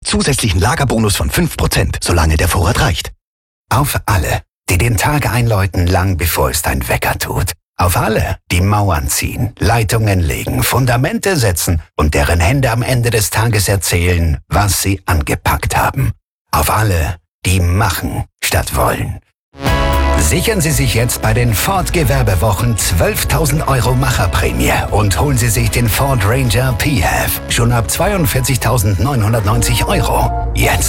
zusätzlichen Lagerbonus von 5%, solange der Vorrat reicht. Auf alle, die den Tag einläuten, lang bevor es dein Wecker tut. Auf alle, die Mauern ziehen, Leitungen legen, Fundamente setzen und deren Hände am Ende des Tages erzählen, was sie angepackt haben. Auf alle, die machen statt wollen. Sichern Sie sich jetzt bei den Ford Gewerbewochen 12.000 € Macherprämie und holen Sie sich den Ford Ranger PHEV schon ab 42.990 €. Jetzt